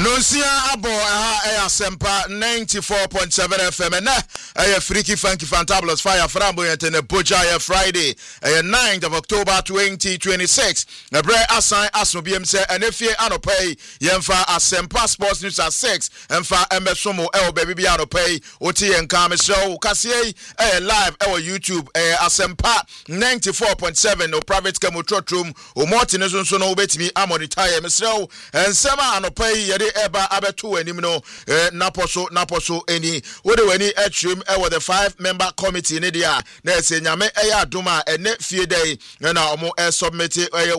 Nonsia abo Asempa 94.7 FM and a freaky funky fantabulous fire flamboyant and a Bojaya Friday, 9th of October 2026. A bread assign Asmobium say and if you pay Yemfa Asempa Sports News at 6 and for Mbesomo El Baby Biano Pay OT and Kame Show Cassie live our YouTube Asempa 94.7 no private Camutrum or Martinez on Sono bet me Amonitaya Mesro and Sema and pay Eba abetu enimno naposo eni wode wani atrim ewo the 5-member committee ne dia na se nyame eya adoma ene fie dai na omo submit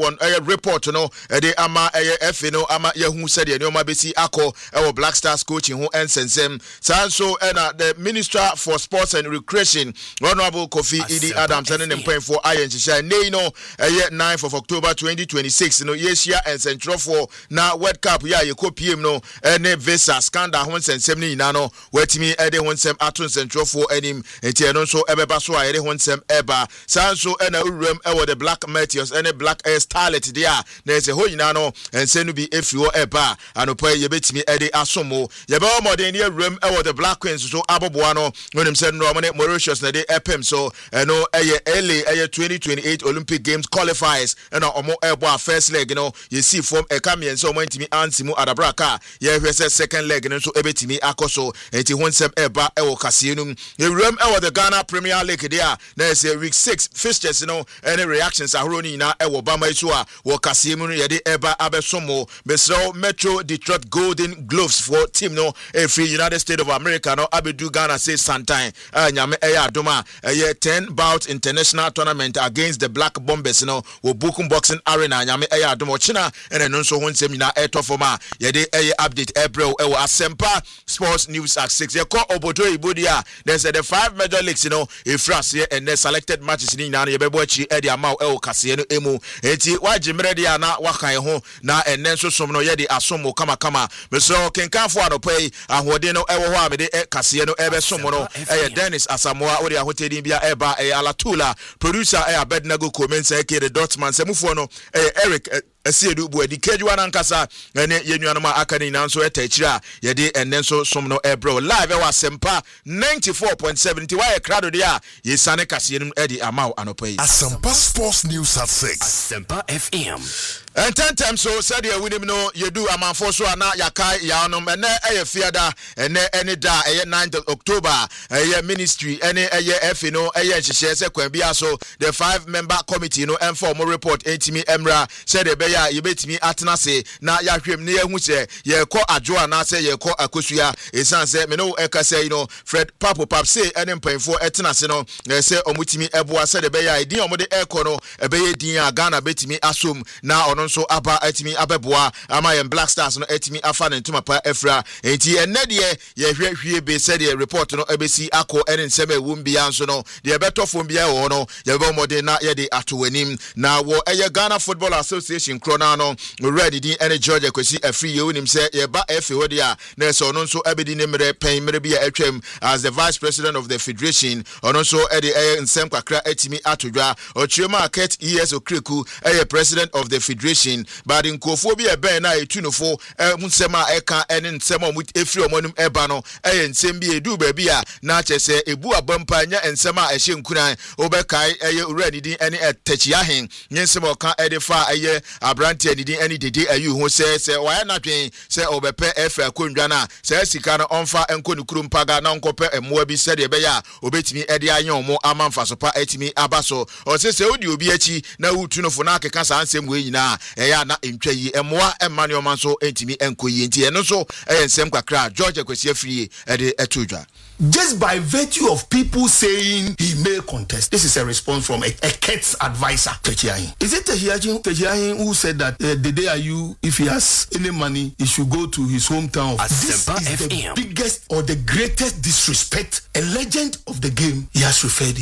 report no de ama efe no ama yahu said de oma besi akọ ewo Black Stars coaching ho ensensem sanso na the Minister for Sports and Recreation Honorable Kofi Idi Adams and the for ayenhye nei no 9th of October 2026 no yesia ensentro for na World Cup ya yekopie no ene visa scandal ho nsensem ni nyina no watimi ede ho nsem ato nsentro enim enti eno so ebeba so ayere ho nsem eba sanso ena urum ewo the Black Meteors ene Black Starlet dia na ese ho nyina no ensenu bi efiwo eba anopa yebetimi ede asomo yebe omode ne urum ewo the Black Queens so aboboa no onim se no mo ne Mauritius na de epem so eno eye early 2028 Olympic Games qualifiers ena omo ebo first leg no yesi form ekamien so mo ntimi ansimu adabraka ye hwese second leg nso ebetimi akoso enti honsem eba ewo kaseenum ewuram ewo the Ghana Premier League dia na say week 6 fixtures no any reactions ahoro ni na ewo bama iso a wo kaseemu ye de eba abesomo Mesro Metro Detroit Golden Gloves for team no free United States of America no abedu Ghana say sometime nyame eya adoma 10 bout international tournament against the Black Bombers no wo Bukum Boxing Arena nyame eya adoma china ene no so honsem na etofoma ye de update April ewo Asempa Sports News at 6 ye call obodo ibodia there's the 5 major leagues you know ifras here and the selected matches ni na ye bebo achi e de amaw ewo kase no emu enti wagimre de na wakan ho na enne so som no ye de asomo kama meso kenkanfo anopai ahode no ewo ho amede kase no ebe som no Dennis Asamoah odi ahotedin bia eba Alatula producer Abednego Comensa eke the Dotman semufo no Eric Asiedu buedi kejuwa nankasa ene yenuano ma akani na nso etachira ye de enne nso som no ebro live ewa Asempa 94.7 why crowd dia ye sane kaseenum edi amaw anopai Asempa Sports News at 6 Asempa FM and 10 times so said you win him no you do amanfo so na yakai yanom ene fiada ene any da 9th of October ministry ene efe no nhihye se kwan bia so the 5-member committee no inform report entimi emra said ya yebetimi atenase na yahwem ne yehu se ye ko adwoa na se ye ko akosua esanse me no ekase you know Fred Papo Papse ene mpanfo etenase no se omutimi eboa se de be ya edin omode eko no ebeye din a Ghana betimi asom na ono nso aba etimi abeboa ama ye Black Stars no etimi afa ne ntoma pa efra enti enne de ye hwehwie be se de report no ebesi akọ ene nsem ewum bia nso no de ebetofo bia wo no ye be omode na ye de atowanim na wo Ghana Football Association Krona no ready din ene Georgia kwesi afri ye wonim se ye ba efe hodi a na so no nso abedi ne mere pen mere bia atwam as the vice president of the federation ono nso ede nsem kwakra etimi atodwa ochioma Ket ES Okreku president of the federation but in kofo bia ben na etunofo nsem a eka ene nsem a efri omonum eba no nsem bia edu ba bia na chese ebu abampa nya nsem a ehye nkuran obekai ready din ene etachiahen nyensem oka ede fa Abranti and any day ayu who says why not say obepe efe akondwa na say sika no onfa enko ne kurum paga na nkope emmoa bi said ebeya obetimi ede anyon mo amamfa so pa etimi abaso o say odi obi achi na wutunofo na akeka sa ansem we nyina eya na entwa yi emmoa emane o manso entimi enko yi enti eno so ensem kwakra George Kwesi Afrie ede etodwa. Just by virtue of people saying he may contest. This is a response from a Ket's advisor, Techiahin. Is it Techiahin who said that the day Ayu, if he has any money, he should go to his hometown? This is the biggest or the greatest disrespect a legend of the game he has referred him to.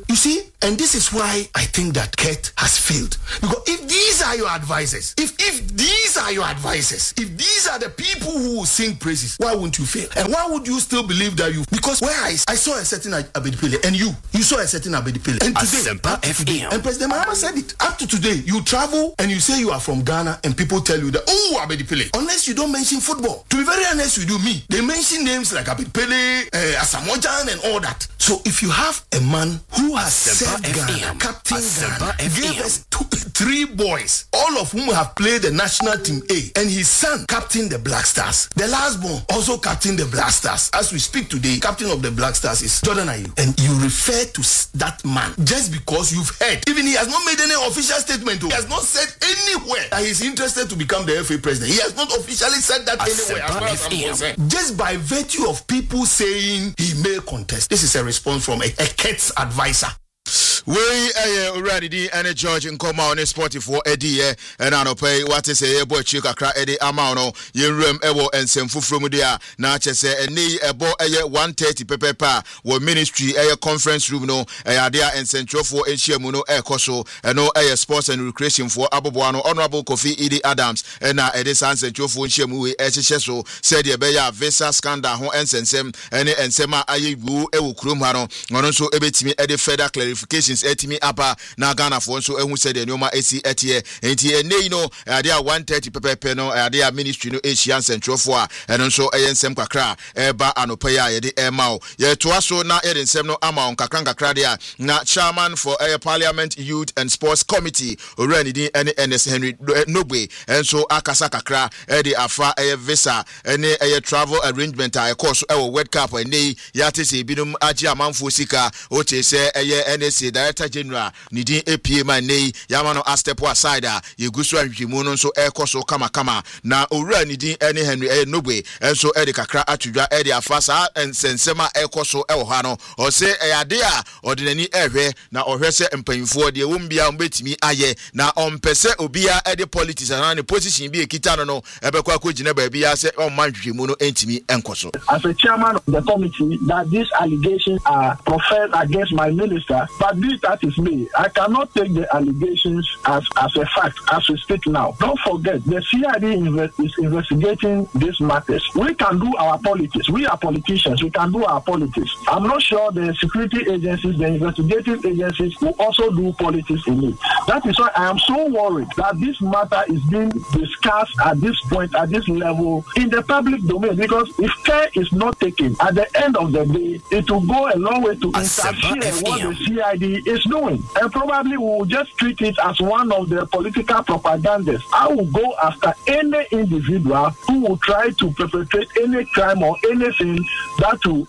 You see, and this is why I think that Kurt has failed. Because if these are your advisors, if these are your advisors, if these are the people who will sing praises, why won't you fail? And why would you still believe that you? Because where I saw a certain Abedipele, and you saw a certain Abedipele, and today, and President Mahama said it. Up to today, you travel and you say you are from Ghana, and people tell you that, oh, Abedipele, unless you don't mention football. To be very honest with you, they mention names like Abedipele, Asamoah and all that. So if you have a man who has served Ghana, captain Ghana, gave us 3 boys, all of whom have played the national team A, and his son captain the Black Stars. The last born also captain the Black Stars. As we speak today, captain of the Black Stars is Jordan Ayew. And you refer to that man just because you've heard. Even he has not made any official statement. He has not said anywhere that he's interested to become the FA president. He has not officially said that anywhere as far as I'm concerned. Just by virtue of people saying he may contest. This is a response from a Kurt's advisor. We already did any judge in come on sporty for Eddie and I don't pay what is a boy chica cry Eddie Amano, you room ever and some food from there. Now, just a knee a boy 130 pepe or ministry a conference room no a idea and central for Enchiamuno air coso and no air sports and recreation for Abubuano, Honorable Kofi Edie Adams and now Eddie San Central for Enchiamu Echeso said the Beya Vesa Scanda Hon and Sensem and Sema Ayu Ewu Krumano, and also Ebetimi Eddie Feder clarification. Etimi apa na Ghana for so ehu said the nyoma esi etie enti ene no ade 130 pepe no ade ministry no Asian Central for eno so eyensem kakra eba anopa ya yede ema o ye toa so na yede nsem no ama on kakra de na chairman for Parliament Youth and Sports Committee already din ene NS Henry Nogbe enso akasa kakra ede afa visa ene travel arrangement a course World Cup ene yate se binum agi amanfo sika o che se NSC Director General Nidin APA man nei Yamano a step aside ye gusu anhwemu no so ekoso kama na owura Nidin ene Henry Nogbe enso ede kakra atudwa ede afasa ensensema ekoso ewo ha no o se ade a ordinary ehwe na ohwe se mpanyimfo de wombia ombetimi aye na ompese obia ede politics na ne position bi ekita no ebekwa kogina ba bia se omanhwemu no entimi enkoso. As a chairman of the committee, that these allegations are professed against my minister, but that is me. I cannot take the allegations as a fact as we speak now. Don't forget, the CID is investigating these matters. We can do our politics. We are politicians. We can do our politics. I'm not sure the security agencies, the investigative agencies will also do politics in it. That is why I am so worried that this matter is being discussed at this point, at this level, in the public domain. Because if care is not taken, at the end of the day, it will go a long way to interfere what the CID is doing, and probably we will just treat it as one of the political propagandas. I will go after any individual who will try to perpetrate any crime or anything that will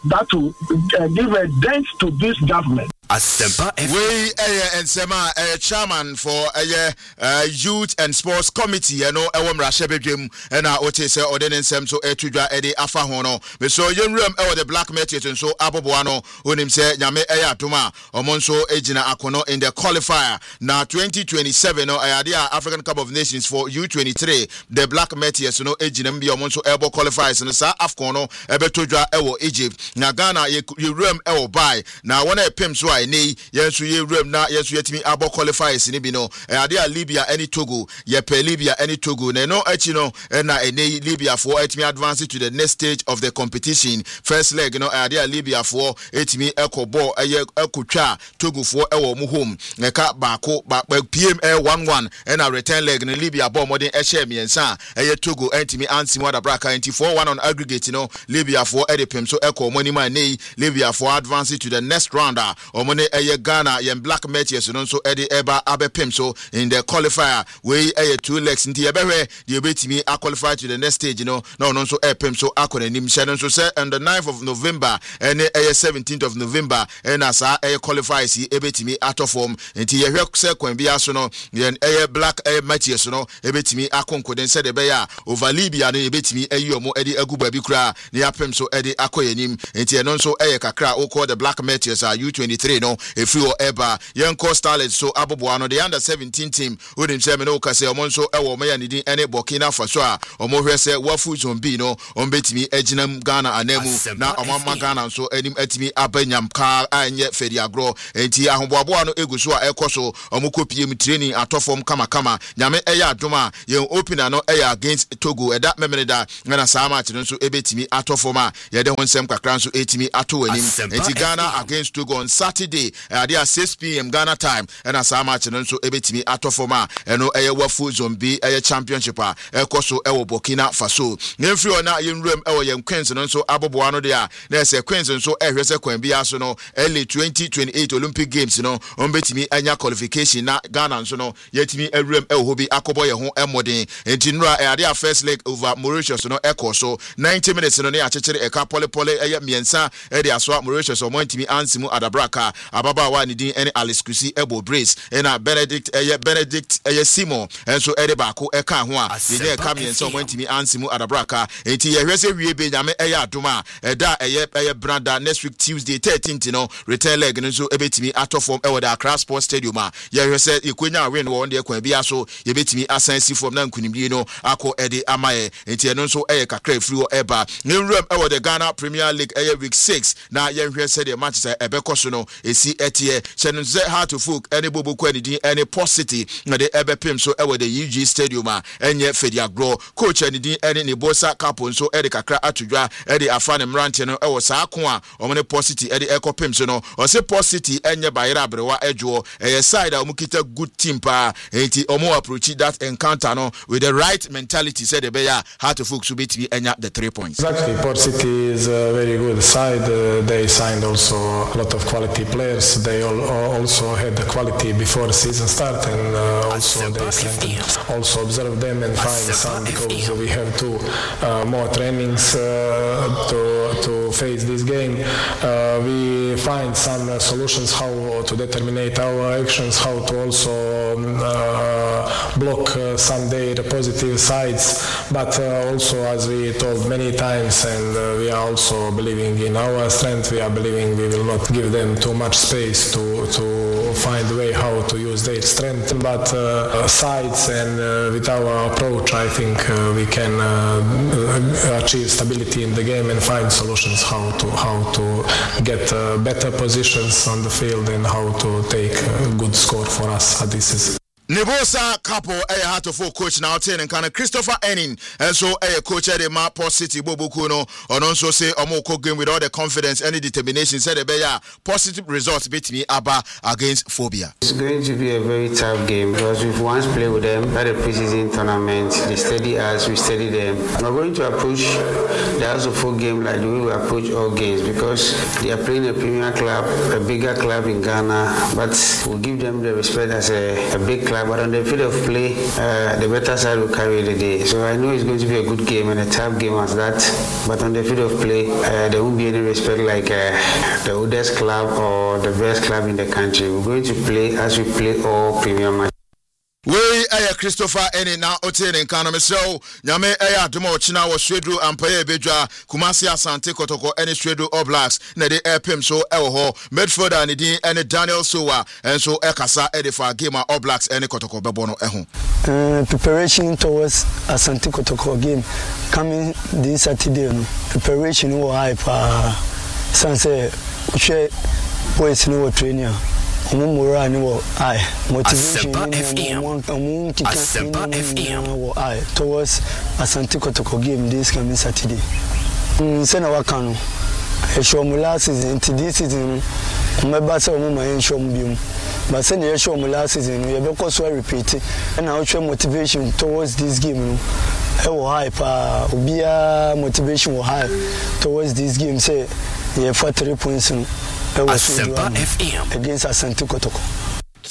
give a dent to this government. We and Sema chairman for Youth and Sports Committee no ewom Rashebedwem na ote se ordinance so etudwa ede afa hono me so yenwem the black market so aboboano onim se nyame adoma omonso ejina akono in the qualifier na 2027 no ayade African Cup of Nations for U23 the black market no ejina mbi omonso ebo qualifiers no sa afcon no ebetodwa ewo Egypt na Ghana yewem ewo buy na wona epem so ni yensu ye rem na yensu yetimi abo qualifiers ni bi no ade Libya any Togo ye pe Libya any Togo na no achi no na ene Libya for etimi advance to the next stage of the competition first leg no ade Libya for etimi ekobo ekotwa Togo for ewo mu home neka baako PM 1-1 na return leg no Libya bo modern ehye miensa Togo etimi ansimu adabraka 4-1 on aggregate no Libya for edepem so ekomo ni man nei Libya for advance to the next rounder omone Ghana yem black matches no so ede eba abepem so in the qualifier we 2 legs nti ebehwe the obetimi a qualify to the next stage no so epem so akona nim hye no so say on the 9th of November and 17th of November and as qualify si ebetimi ato form nti ye hwe se kwan bia so no yen black matches no ebetimi akonkoden se de be ya over Libya no ebetimi ayomo ede aguba bi kura ne apem so ede akoyanim nti no so kakra o call the black matches are U23 3 no efiri o eba yenko starlets so aboboa no the under 17 team wonim se me no kase omo nso ewo me ya nidi ene Burkina Faso a omo hwe se wafu zombi no ombetimi aginam Ghana anemu na omo Ghana nso anim atimi abanyam ka anye fedi agro enti ahoboaboa no eguso a ekoso omo kopiem training atofom kama nyame eya adoma yen opener no eya against Togo eda memeneda na saa match no nso ebetimi atofom a yede ho nsem kakra nso etimi ato anim enti Ghana against Togo on Saturday at 6 p.m. Ghana time and saa match no nso ebetimi atofom a eno eye wafu zombi eye championship a ekoso ewo Burkina Faso nemfiri ona yenrem ewo yen Queens no nso aboboa no de a na ese Queens nso ehwe se kwan bia so no early 2028 Olympic Games no ombetimi anya qualification na Ghana nso no yetimi ewrem ewo hobi akobo ye ho emodin enti nura ade a first leg over Mauritius no ekoso 90 minutes no ne achechere eka pole eye miensa e de aso Mauritius o montimi ansimu adabraka ababa wa ni din ene Alice Kusi ebo brace ena Benedict eye Simo enso ede baako eka ho a ye eka miensa o montimi ansimu adabraka enti ye hwese wie be nyame eye adoma eda eye branda next week Tuesday 13th no return leg nso ebetimi atofom ewo the Accra Sports Stadium a ye hwese ikonya win wo de kwan bia so ye betimi asansi form na nkunimdie no akọ ede amaye enti eno nso eye kakra free wo eba nrem ewo the Ghana Premier League eye week 6 na ye hwese de Manchester ebekoso no esi etie chenu ze Heart of Folk ene boboku anidin ene Positive na de ebepim so ewo the UG Stadium a enye fedi agro coach anidin ene ne Bosa Capo nso ede kakra atudwa ede afane mrante no ewo saa ko a omne Positive ede ekopim so no o se Positive enye bayira abrewa ejo eye side a omukita good team pa enti omo approach that encounter no with the right mentality said the Heart of Folk should be enya the 3 points. Exactly, Port City is a very good side. They signed also a lot of quality players. They also had the quality before the season start, and also they also observe them and find some, because we have two more trainings to face this game. We find some solutions how to determine our actions, how to also block some their positive sides, but also, as we told many times, and we are also believing in our strength, we are believing we will not give them too much space to find a way how to use their strength, but sides and with our approach, I think we can achieve stability in the game and find solutions how to get better positions on the field and how to take a good score for us at this season. Nibosa Capo Heart of Folk coach now ten and kind of Christopher Enning and so coach at the Port City Bobukuno on also say Omoko game with all the confidence and determination said the beya positive results beat me Abba against Phobia. It's going to be a very tough game because we've once played with them at a preseason tournament. They study us, we study them. We're going to approach the Heart of Folk game like the way we approach all games, because they are playing a premier club, a bigger club in Ghana, but we'll give them the respect as a big club. But on the field of play, the better side will carry the day. So I know it's going to be a good game and a tough game as that. But on the field of play, there won't be any respect like the oldest club or the best club in the country. We're going to play as we play all premium matches. We Christopher Enning na oten nkan me so nyame adoma ochina wo Swedru Ampaye Bedwa Kumasi Asante Kotoko ene Swedru All Blacks na de airpem so ewo ho midfielder ne din ene Daniel Sowa enso ekasa edifa game All Blacks ene Kotoko bebo no eho. Preparation towards Asante Kotoko game coming this Saturday no preparation wo hype sanse uche boys no training Mumura ni wo motivation towards Asante Kotoko game this coming Saturday. Sena wakano show mu last season to this season remember say mo man show mu biom but say na show mu last season you be cause repeat and now show motivation towards this game no e wo hype obia motivation wo high towards this game say yeah for 3 points no Asempa FM against Asante Kotoko.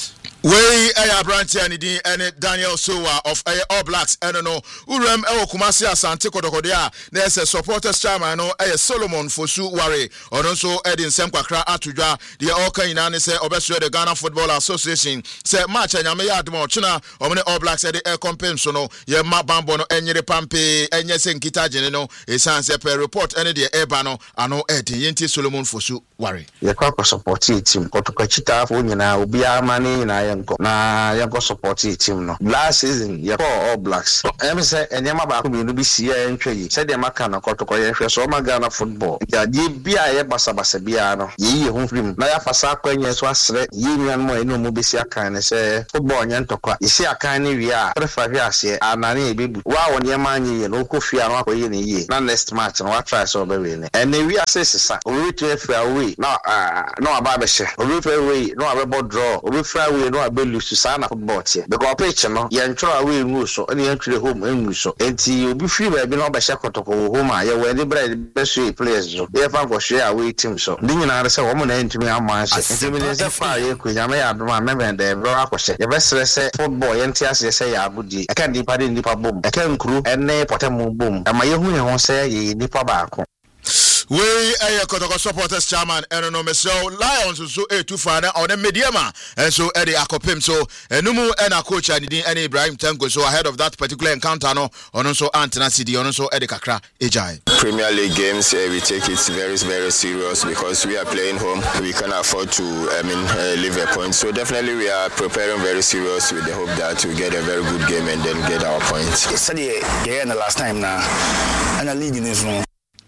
Way Aya Branch and Daniel Sowa of All Blacks and no Urem Ewo Kumasi Asante Kodokodia. There's a supporters chairman no Solomon Fosu Ware or also Edin Semkwakra Atuja the Oka Inani say Obeswe the Ghana Football Association say match and Yamea Dmo China or many All Blacks at the air compensono ye ma bambono enye pampe enye senkita jeneno e sanse per report any the ebano ano Edin Yenti Solomon Fosu Ware. Ye kwa support team Kotokachita fo nyina obi amane na yanko support team no last season ye call All Blacks em say enyama ba ko bi no bi sie entwe yi say de maka na kotoko ye hwe so ma Ghana football ya die bia ye basabasa bia no ye ho film na ya fasa kwanye so asre ye nwan mo eno mo besi akan ne say football nya ntokwa isi akan ne wi a prefer wi ase anane e bebu wa won ye ma anye ye no ko fia no akoye ne ye na next match no wa try so be we ne ene wi ase sisa o wi to fia we no aba be she o wi to we no aba draw o wi fia we no aba lose sana football tie because pitch no ye ntro away ngu so ene ye ntre home engu so enti obi free ba bi no ba she kotoko home a ye we ni bread be so players so ye fan go share away team so ndi nyina se wo mo na ntumi amman she enti me se fa ye kunya me ya doma me ben de bro akose ye be se football ye ntia se ya abudi e kan di pa bom e kan nkuru ene potemu bom ama ye hu ye ho se ye nipa ba ko. We a Kotoko supporters chairman and no so Lions so to find on the mediama and so Eddie Akopim so Numu and a coach and Ibrahim Tango so ahead of that particular encounter no on also Antina City on also Eddie Kakra Ejai. Premier League games we take it very serious because we are playing home. We can afford to leave a point. So definitely we are preparing very serious with the hope that we get a very good game and then get our points. It's the last time now and a league in this room.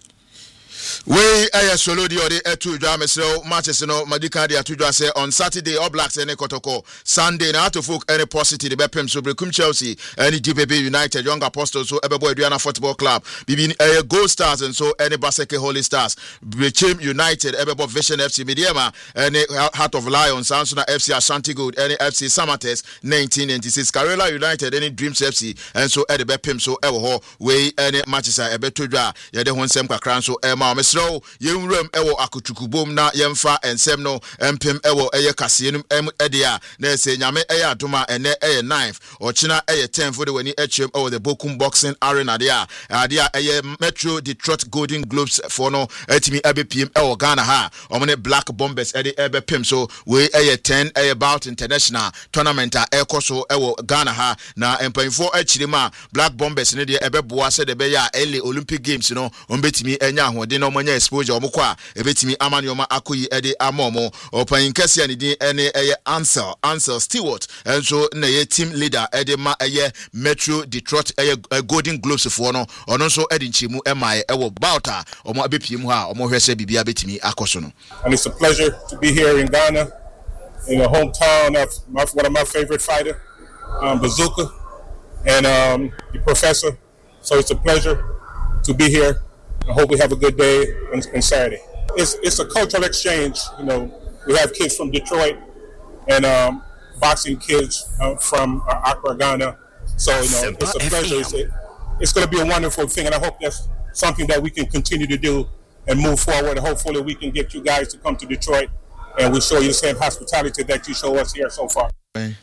We solo di ode etu dwa mesel matches no madika dia tu dwa say on Saturday All Blacks ene Kotoko Sunday na to folk any positive the bepem so brekum Chelsea any DPP United Young Apostles so ebebo Aduana Football Club bibi Gold Stars and so any Baseke Holy Stars Brechim United ebebo Vision FC Mediema any Heart of Lions Sansuna FC Ashanti Gold any FC Samates 1996 Karela United any Dreams FC and so ede bepem so ewo ho we any matches ebeto dwa ye de ho nsem kakran so ema so yewuram ewo akotukubom na yemfa ensem no empem ewo eye kaseenum edia na ese nyame eye adoma ene eye 9 ochina eye 10 for the wani echem ewo the Bokum Boxing Arena dia eye Metro Detroit Golden Globes for no etimi ebepiem ewo Ghana ha omne Black Bombers ede ebepem so we eye 10 eye bout international tournament a ekoso ewo Ghana ha na empanfo achirima Black Bombers ne de ebeboa se de be ya LA Olympic Games no ombetimi enya ahode no manya exposure omukwa ebetimi amanioma akoyi ede amomo opan kese ani din ene eye Ansel Stewart enso na ye team leader ede ma eye Metro Detroit eye Golden Globes for no ono so ede nchimu emae ewo bauta omo abepiem ha omo hwese bibia betimi akoso no. And it's a pleasure to be here in Ghana in the hometown of one of my favorite fighter Bazooka and the professor, so it's a pleasure to be here. I hope we have a good day on Saturday. It's a cultural exchange. You know, we have kids from Detroit and boxing kids from Accra, Ghana. So, you know, it's a pleasure. It's going to be a wonderful thing, and I hope that's something that we can continue to do and move forward. Hopefully, we can get you guys to come to Detroit, and we show you the same hospitality that you show us here so far.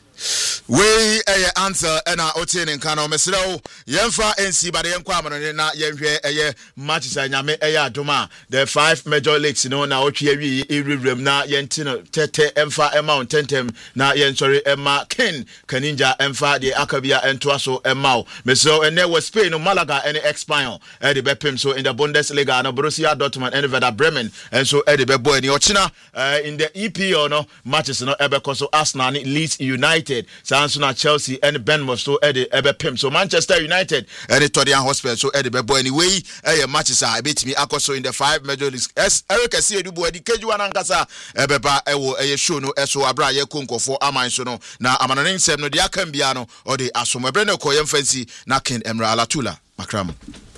We answer and our otin in Kano Mesro, Yemfa NC, but the Yanquamon na Yempe matches and Yame Doma, the 5 major leagues, you know, now Chieri, Irium, na Yentino, Tete, Emfa, Emma, Tentem, na Yensori, Emma, Ken, Kaninja, Emfa, the Akabia, and Tuaso, Emma, Meso, and there was Spain, Malaga, and Expire, Eddie Bepim, so in the Bundesliga, and Borussia Dortmund, and Werder Bremen, and so Eddie Bebo and Yochina, in the EP, no matches, no Ebekoso, Arsenal, Leeds United. Sansuna Chelsea and Ben so Eddie Ebepim. So Manchester United and Todian Hospital so Eddie Bebo anyway matches are beat me akoso in the 5 major leagues. Eric see Edubu Edi Kejuan Angasa Ebeba ewo show no eso abra ye konko for aman so no na amanonin sem no dia kan bia no or the asomebre no koyem fancy na Ken Emra Alatula Makram.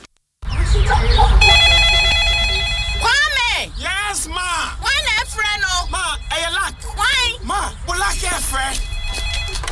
Kwame! Yes, ma! Why na friend no? Ma, I like. Why? Ma, bulake friend.